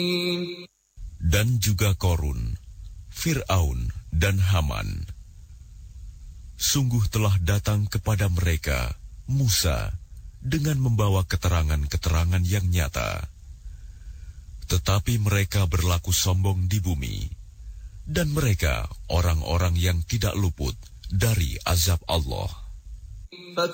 Dan juga Korun, Fir'aun dan Haman. Sungguh telah datang kepada mereka Musa dengan membawa keterangan-keterangan yang nyata. Tetapi mereka berlaku sombong di bumi, dan mereka orang-orang yang tidak luput dari azab Allah.